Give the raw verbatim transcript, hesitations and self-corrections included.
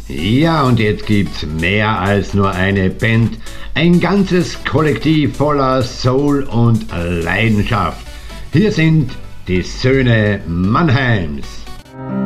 Ja, und jetzt gibt's mehr als nur eine Band, ein ganzes Kollektiv voller Soul und Leidenschaft. Hier sind die Söhne Mannheims.